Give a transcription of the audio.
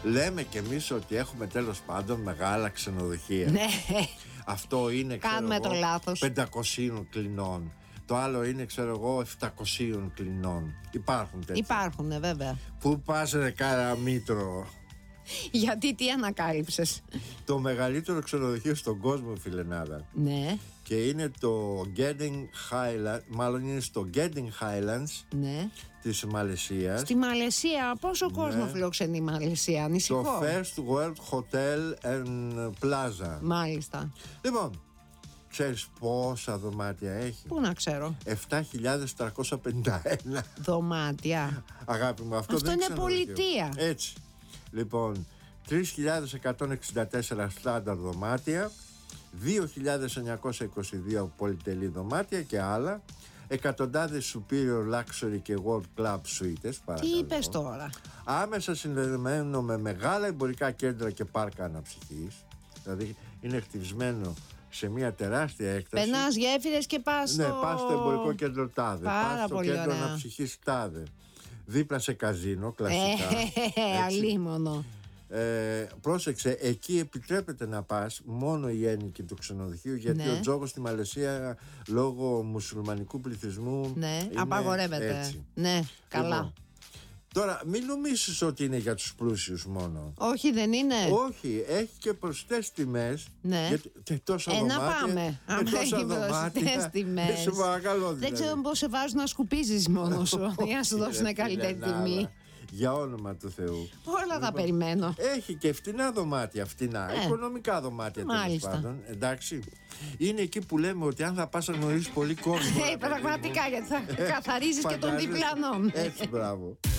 λέμε κι εμείς ότι έχουμε τέλος πάντων μεγάλα ξενοδοχεία. Ναι. Αυτό είναι, κάνουμε το λάθος. 500 κλινών. Το άλλο είναι, ξέρω εγώ, 700 κλινών. Υπάρχουν τέτοια. Υπάρχουν, βέβαια. Πού πας ρε Καραμήτρο? Γιατί τι ανακάλυψες? Το μεγαλύτερο ξενοδοχείο στον κόσμο, φιλενάδα. Ναι. Και είναι το Genting Highlands, μάλλον είναι στο Genting Highlands, Ναι. της Μαλαισίας. Στη Μαλαισία, πόσο κόσμο φιλοξενεί η Μαλαισία? Ανησυχώ. Το First World Hotel and Plaza. Μάλιστα. Λοιπόν, ξέρεις πόσα δωμάτια έχει? Πού να ξέρω. 7.351. Δωμάτια. Αγάπη μου, αυτό δεν είναι ξενοδοχείο. πολιτεία. Έτσι. Λοιπόν, 3.164 στάνταρ δωμάτια, 2.922 πολυτελή δωμάτια και άλλα, εκατοντάδες superior luxury και world club suites. Τι είπες τώρα? Άμεσα συνδεδεμένο με μεγάλα εμπορικά κέντρα και πάρκα αναψυχής. Δηλαδή είναι χτισμένο σε μια τεράστια έκταση. Περνάς γέφυρες και πας Ναι, πας στο εμπορικό κέντρο τάδε. Πας στο πολύ κέντρο ωραία. αναψυχής τάδε. Δίπλα σε καζίνο, κλασικά. Αλίμονο. Πρόσεξε, εκεί επιτρέπεται να πας μόνο οι ένοικοι του ξενοδοχείου, γιατί Ναι. ο τζόγος στη Μαλαισία λόγω μουσουλμανικού πληθυσμού Ναι, είναι απαγορεύεται. έτσι. Ναι, καλά. Λοιπόν, τώρα μην νομίσεις ότι είναι για τους πλούσιους μόνο. Όχι, δεν είναι. Όχι, έχει και προσιτές τιμές. Ναι. Γιατί, και τόσα Να δωμάτια. πάμε. Και Άμα τόσα έχει προσιτές δωμάτια. τιμές. Σε παρακαλώ, Δεν δηλαδή. ξέρω πώς σε βάζουν να σκουπίζεις μόνος σου για να σου Όχι, δώσουν ρε, καλύτερη φιλενάδα. τιμή. Για όνομα του Θεού. Όλα τα περιμένω. Έχει και φτηνά δωμάτια, οικονομικά δωμάτια τέλος Μάλιστα. πάντων. Εντάξει. Είναι εκεί που λέμε ότι αν θα πας να γνωρίσεις πολύ κόσμο. Πραγματικά, γιατί θα καθαρίζεις και των Φαντάζεσαι. διπλανών. Έτσι, μπράβο.